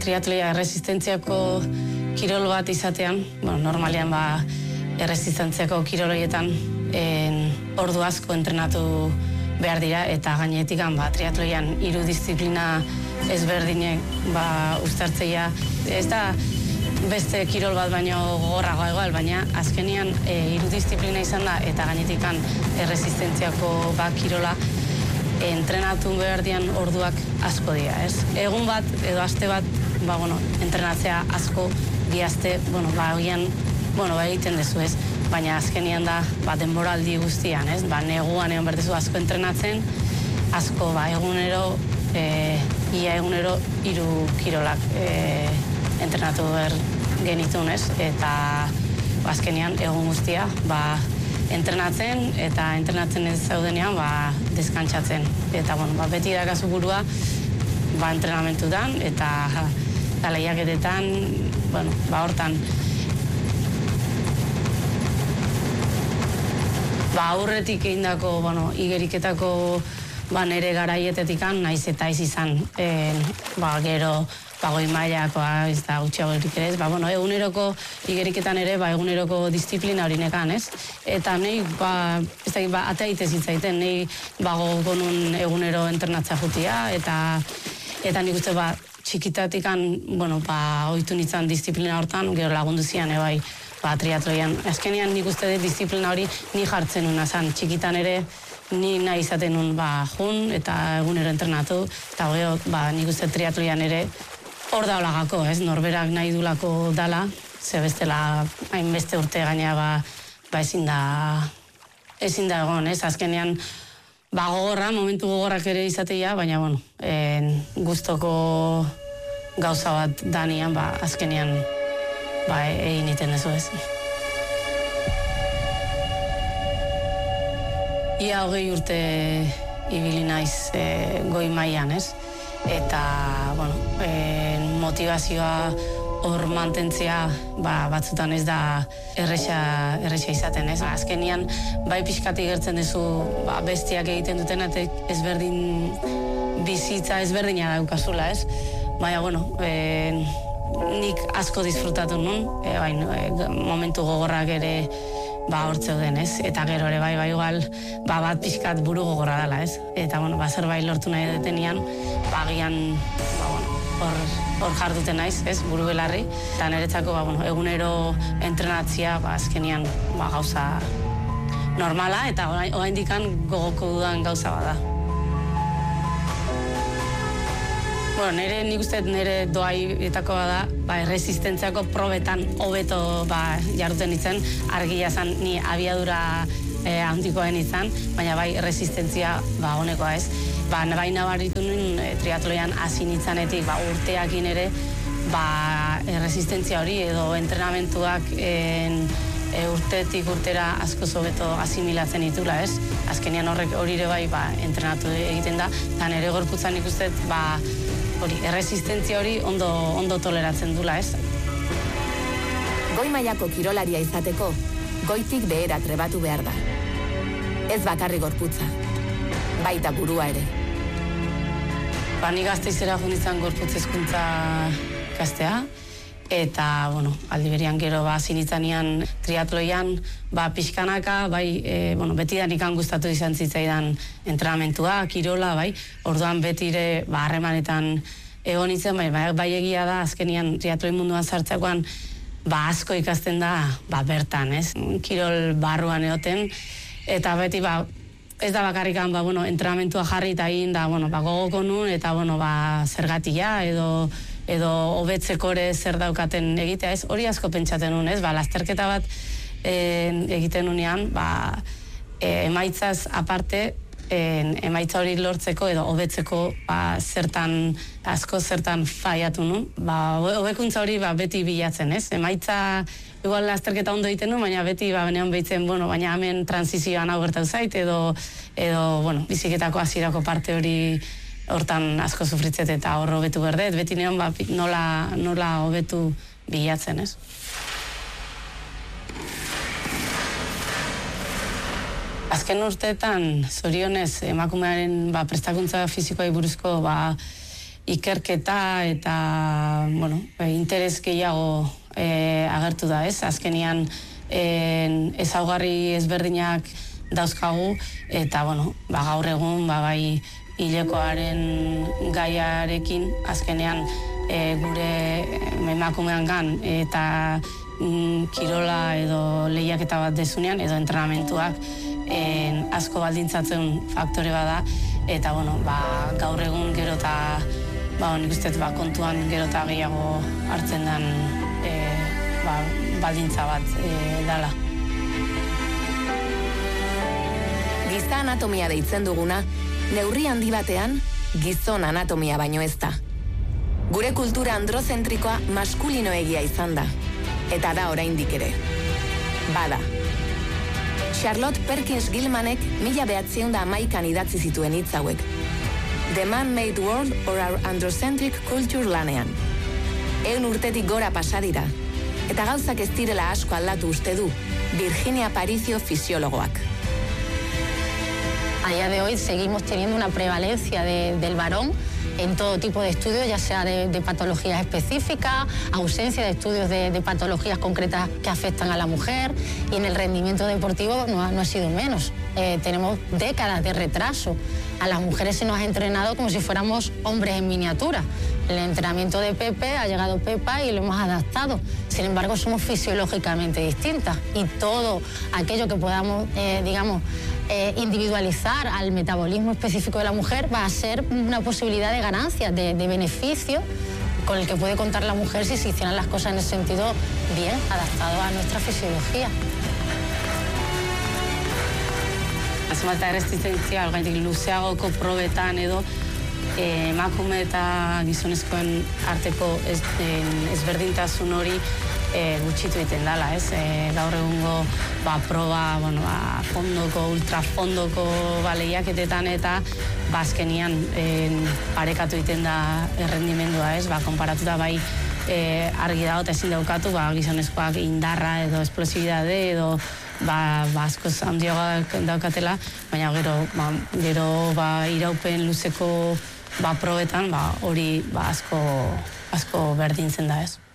triatloia erresistentziako kirol bat izatean, normalean erresistentziako kiroloietan ordu asko entrenatu behar dira, eta gainetik triatloian 3 disiplina ezberdinek uztartzeia. Ez da beste kirol bat baino gogorragoa igual, baina azkenian 3 disiplina izan da, eta gainetik erresistentziako kirola entrenatu behar dian orduak asko dira, ez? Egun bat edo aste bat, entrenatzea asko, bi aste, egiten dezu, ez? Baina azkenian da, denboraldi guztian, ez? Neguan egon behar dezu asko entrenatzen, asko, egunero, ia egunero 3 kirolak entrenatu behar genitun, ez? Eta azkenian egun guztia, entrenatzen, eta entrenatzen ez zaudenean, deskantsatzen. Eta, beti dakazu burua, entrenamentutan, eta lehiaketetan, hortan. Aurretik egindako, igeriketako nere garaietetikan, naiz eta ez izan, gero, goi mailakoa, ez da gutxiagorik ere, eguneroko igeriketan ere, eguneroko disiplina hori nekan, ez? Eta nahi, ez da, atea itez hitzaiten, nahi gogoko nun egunero entrenatza jutia, eta nik uste, txikitatikan, ohitu nintzen disiplina hortan, gero lagundu zian, triatloian. Azkenean nik uste dut disiplina hori ni jartzen nuna zan, txikitan ere, ni nahi izaten nun jun, eta egunero entrenatu, eta gero, nik uste triatloian ere, hor daulagako, ez? Norberak nahi dulako dala, ze bestela hainbeste urte gaina ezin da egon, ez? Azkenean, gogorra, momentu gogorrak ere izatea, baina, gustoko gauza bat danian, azkenean, egin iten dezu, ez? Ia 20 urte ibili naiz goi mailan, ez? Eta, motivazioa hor mantentzea batzutan ez da erresa izaten, ez? Azkenian, pixkati gertzen duzu bestiak egiten duten, eta ezberdin bizitza ezberdina daukazula, ez? Baina, nik asko disfrutatu nun, momentu gogorrak ere hortze den, ez? Eta gero ere igual, bat pixkat buru gogorra dela, ez? Eta, zerbait lortu nahi detenian, agian, hor jarduten naiz, ez? Buru belarri. Eta niretzako, egunero entrenatzia, azkenian, gauza normala, eta oraindikan gogoko dudan gauza bada. Nik uste nire doaietako da, erresistentziako probetan hobeto jarduten nintzen, argia zan ni abiadura handikoen izan, baina erresistentzia honekoa, ez? Bai nabaritu nuen triatloian hasi nintzanetik urteakin ere, erresistentzia hori edo entrenamentuak urtetik urtera asko hobeto asimilatzen ditula, ez? Azkenean hori ere entrenatu egiten da, eta nire gorputzan ikusten, erresistentzia hori ondo toleratzen dula, ez? Goi mailako kirolaria izateko, goitik behera trebatu behar da. Ez bakarri gorputza, baita burua ere. Ni Gasteizera joan gorputz hezkuntza ikastea, eta, aldi berian gero zinitzanean triatloian, pixkanaka, betidanik gustatu izan zitzaidan entrenamentua, kirola, orduan betire harremanetan egon nintzen, bai egia da, azkenian triatloi munduan sartzakoan, asko ikasten da, bertan, ez? Kirol barruan egoten, eta beti, ez da bakarrikan, entrenamentua jarri eta egin da, gogoko nun, eta, zergatia, edo hobetzeko ere zer daukaten egitea, ez? Hori asko pentsaten nun, ez? Lasterketa bat egiten nunean, emaitzaz aparte, emaitza hori lortzeko edo hobetzeko zertan faiatu nun. Hobekuntza hori beti bilatzen, ez? Emaitza igual lasterketa ondo egiten nun, baina beti benean behitzen, baina hemen transizioan hau gertatu zait, edo biziketako hasierako parte hori hortan asko sufritzet eta hor hobetu berdet, beti neon nola hobetu bilatzen, ez? Azken urteetan, zorionez, emakumearen prestakuntza fizikoa buruzko ikerketa eta, bueno, interes gehiago agertu da, ez? Azkenian ezaugarri ezberdinak dauzkagu, eta, bueno, gaur egun, bai hilekoaren gaiarekin, azkenean gure emakumeangan eta kirola edo lehiaketa bat dezunean, edo entrenamentuak asko baldintzatzen faktore bada, eta, bueno, gaur egun gero eta, nik uste kontuan gero eta gehiago hartzen den baldintza bat dela. Giza anatomia deitzen duguna, neurri handi batean, gizon anatomia baino ez da. Gure kultura androzentrikoa maskulinoegia izan da, eta da oraindik ere. Bada. Charlotte Perkins Gilmanek 1911an idatzi zituen hitz hauek. The Man-Made World or Our Androcentric Culture lanean. 100 urtetik gora pasa dira, eta gauzak ez direla asko aldatu uste du Virginia Aparicio fisiologoak. A día de hoy seguimos teniendo una prevalencia del varón en todo tipo de estudios, ya sea de patologías específicas, ausencia de estudios de patologías concretas que afectan a la mujer, y en el rendimiento deportivo no ha sido menos. Tenemos décadas de retraso. A las mujeres se nos ha entrenado como si fuéramos hombres en miniatura. El entrenamiento de Pepe, ha llegado Pepa y lo hemos adaptado. Sin embargo, somos fisiológicamente distintas, y todo aquello que podamos, individualizar al metabolismo específico de la mujer va a ser una posibilidad de ganancia, de beneficio con el que puede contar la mujer si se hicieran las cosas en ese sentido bien, adaptado a nuestra fisiología. Azumata erresistentzia, gaitik luzeagoko probetan edo, emakume eta gizonezkoen arteko ezberdintasun hori gutxitu egiten dela, ez? Gaur egungo proba, fondoko, ultrafondoko lehiaketetan eta azkenian parekatu egiten da errendimendua, ez? Konparatuta bai argi dago eta ezin daukatu gizonezkoak indarra edo esplosibidade edo askoz handiagoak daukatela, baina gero iraupen luzeko probetan hori asko berdintzen da, ez?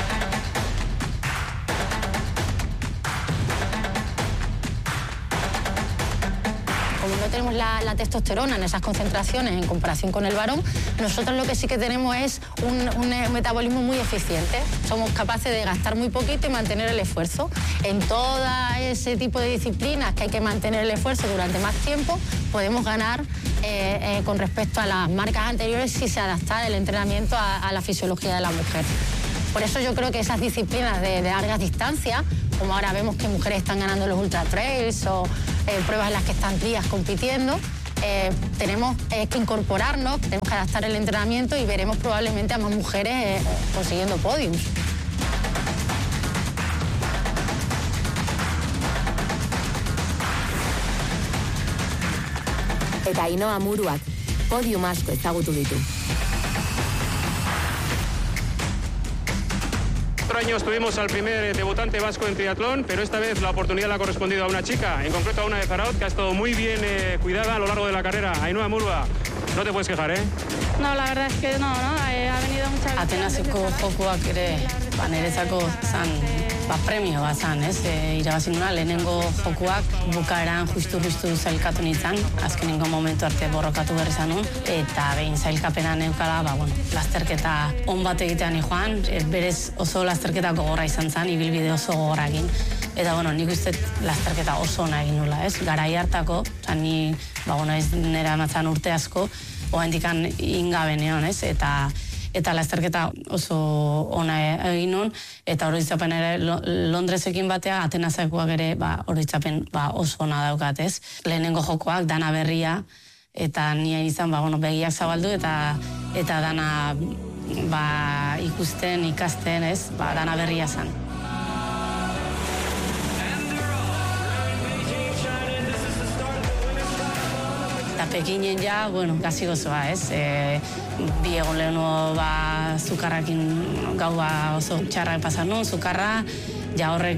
Como no tenemos la testosterona en esas concentraciones en comparación con el varón, nosotros lo que sí que tenemos es un metabolismo muy eficiente. Somos capaces de gastar muy poquito y mantener el esfuerzo. En todo ese tipo de disciplinas que hay que mantener el esfuerzo durante más tiempo, podemos ganar con respecto a las marcas anteriores si se adapta el entrenamiento a la fisiología de la mujer. Por eso yo creo que esas disciplinas de largas distancias, como ahora vemos que mujeres están ganando los ultra trails o pruebas en las que están crías compitiendo, tenemos que incorporarnos, tenemos que adaptar el entrenamiento y veremos probablemente a más mujeres consiguiendo podiums. Eta Ainhoa Muruak podium asko ezagutu ditu. Otro año tuvimos al primer debutante vasco en triatlón, pero esta vez la oportunidad le ha correspondido a una chica, en concreto a una de Zarautz, que ha estado muy bien cuidada a lo largo de la carrera. Ainhoa Murua, no te puedes quejar, ¿eh? No, la verdad es que no, ha venido muchas veces. Atenaseko jokuak ere, niretzako zan, premio bat zan, ez? Irabazi nuna, lehenengo jokuak bukaeran justu zailkatu nintzen, azkenengo momentu arte borrokatu berri zanun, eta behin zailkapena neukala, lasterketa on bat egitean joan, berez oso lasterketa gogorra izan zen, ibilbide oso gogorra egin. Eta, nik uste lasterketa oso ona egin nula, ez? Garai hartako, ni, ez nera ematzen urte asko, oaindikan ingabe neon, ez? Eta lasterketa oso ona egin nun, eta oroitzapen ere Londresekin batea, Atenasekoak ere oroitzapen oso ona daukat, ez? Lehenengo jokoak, dana berria, eta nien izan, begiak zabaldu, eta dana ikusten, ikasten, ez? Dana berria zen. Pekinen ja, gazi gozoa, ez? Bi egon lehenu zukarrakin gau oso txarrak pasan nun, zukarra, ja horrek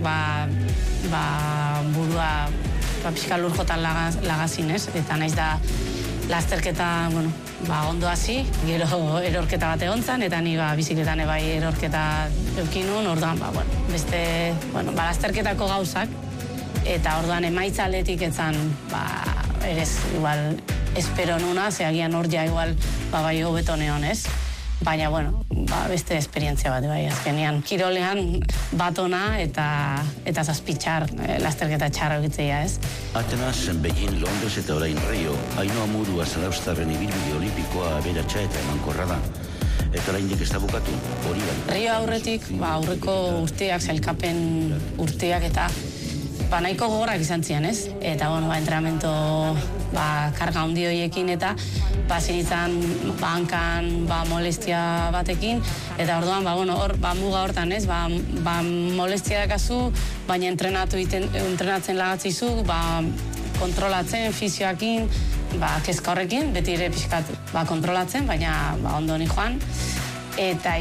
burua pixka lur jotan lagazin, ez? Eta naiz da lasterketa, bueno, ondo hasi, gero erorketa bat egon zan, eta ni bizikletan bai erorketa eukinun, orduan, beste, lasterketako gauzak, eta orduan emaitza aldetik etzan, erez, igual, espero nuna, zeagian hor ja igual, bai hobeto neon, ez? Baina, beste esperientzia bat, bai, azkenean. Kirolean bat ona eta zazpitxar, lasterketa txarra egitzea, ez? Atenas, Beijing, Londres eta orain Rio, Ainhoa Murua Zarauztarren ibilbide olimpikoa aberatsa eta emankorra da. Eta oraindik ez da bukatu, hori bai. Rio aurretik, aurreko urteak, zailkapen urteak eta nahiko gogorak izan zian, ez? Eta, entrenamento karga handi horiekin eta zinitzen hankan molestia batekin, eta orduan, hor, muga hortan, ez? Molestia dakazu, baina entrenatzen lagatzizu, kontrolatzen, fizioakin, kezka horrekin, beti ere pixkat kontrolatzen, baina ondo ni joan. Eta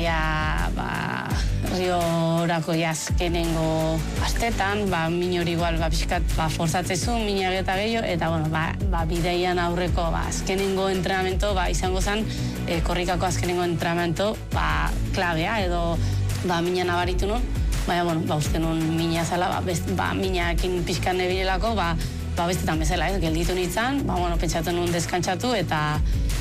Riorako azkenengo astetan, min hori igual pixkat forzatzezun, minak eta gehiago, eta bideian aurreko azkenengo entrenamento izango zen, korrikako azkenengo entrenamento klabea edo mina nabaritu nun, baina uste nun mina zela, minakin pixkan nebirelako, bestetan bezala, ez, gelditu nintzen, pentsatu nun deskantzatu eta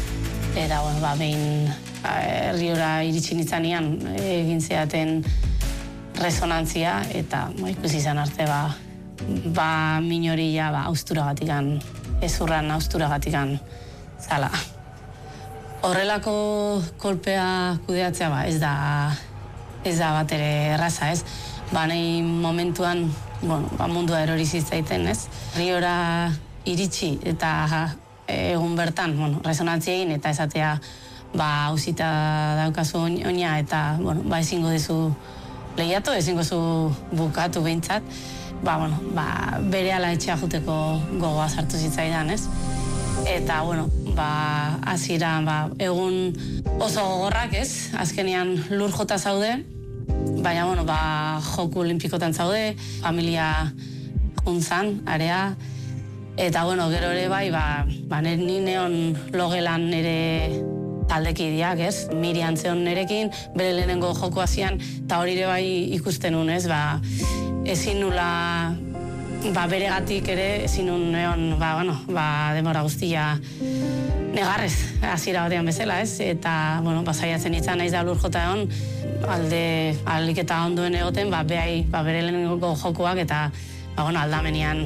behin Riora iritsi nintzanean egin zeaten resonantzia eta ikusi izan arte min hori austuragatikan, ezurran austuragatikan zala. Horrelako kolpea kudeatzea ez da bat ere erraza, ez? Nahi momentuan, mundua erori zitzaiten, ez? Riora iritsi eta egun bertan, resonantzia egin eta esatea hausita daukazu oina eta, ezingo dezu lehiatu, ezingo zu bukatu behintzat, bere ala etxea juteko gogoa sartu zitzaidan, ez? Eta, hasieran, egun oso gogorrak, ez? Azkenean lur jota zaude, baina, joku olimpikotan zaude, familia juntzan, area, eta, gero ere ni neon logelan nire taldekideak, ez? Mirian zeon nerekin, bere lehenengo joko hasian, eta hori ere ikusten nun, ez? Ezin nula, beregatik ere, ezin nun neon, demora guztia negarrez, hasiera batean bezala, ez? Eta, saiatzen izan naiz da lur jota egon, alde aliketa ondoen egoten, bere lehenengo jokoak, eta, aldamenean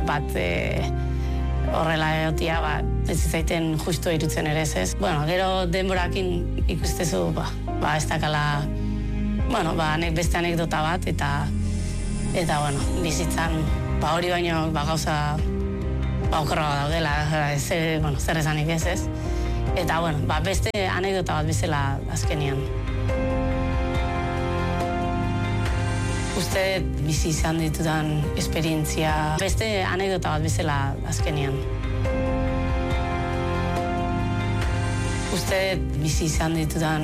horrela egotia, ez izaiten justu irutzen ere ez. Gero denborakin ikustezu, ez dakala, nek beste anekdota bat, eta bizitzan, hori baino, gauza, okerra daudela, zer esanik ez. Eta, beste anekdota bat bezala azkenian. Uste bizi izan ditudan esperientzia, beste anekdota bat bezala azkenean. Uste bizi izan ditudan